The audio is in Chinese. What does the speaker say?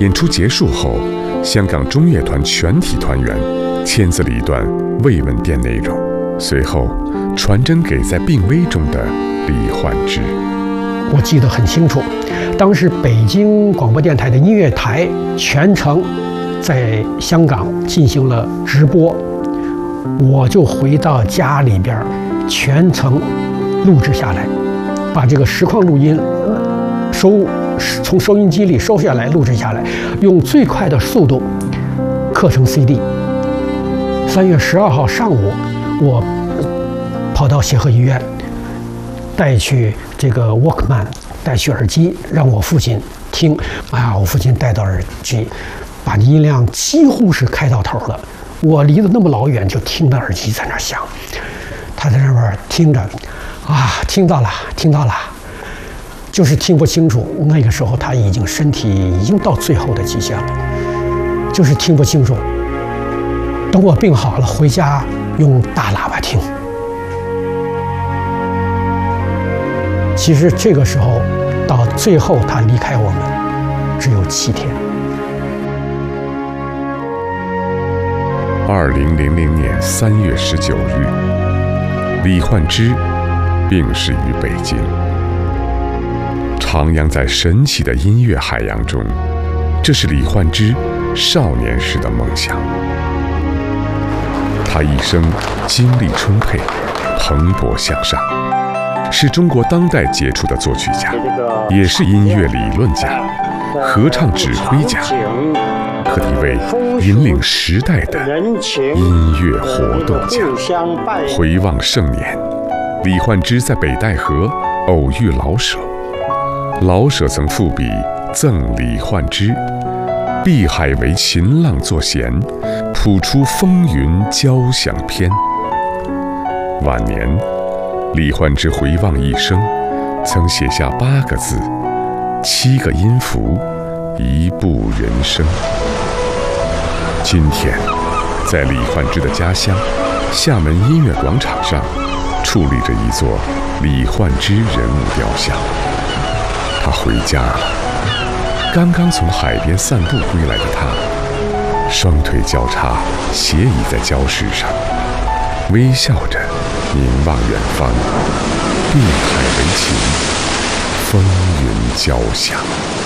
演出结束后，香港中乐团全体团员签字了一段慰问电内容，随后传真给在病危中的李焕之。 我记得很清楚，当时北京广播电台的音乐台全程在香港进行了直播，我就回到家里边全程录制下来，把这个实况录音从收音机里收下来，录制下来，用最快的速度刻成 CD。3月12号上午，我跑到协和医院，带去这个 Walkman， 带去耳机，让我父亲听。我父亲戴到耳机，把音量几乎是开到头了。我离得那么老远，就听到耳机在那响，他在那边听着，听到了，就是听不清楚。那个时候他身体已经到最后的极限了，就是听不清楚。等我病好了，回家用大喇叭听。其实这个时候到最后他离开我们只有7天。 2000年3月19日，李焕之病逝于北京。徜徉在神奇的音乐海洋中，这是李焕之少年时的梦想。他一生精力充沛，蓬勃向上，是中国当代杰出的作曲家，也是音乐理论家、合唱指挥家，可以为引领时代的音乐活动家。回望盛年，李焕之在北戴河偶遇老舍，老舍曾赋笔赠李焕之：碧海为琴浪作弦，谱出风云交响篇。晚年，李焕之回望一生，曾写下8个字：7个音符，1部人生。今天，在李焕之的家乡厦门音乐广场上，矗立着一座李焕之人物雕像。他回家了。刚刚从海边散步归来的他，双腿交叉，斜倚在礁石上，微笑着凝望远方。碧海为琴，风云交响。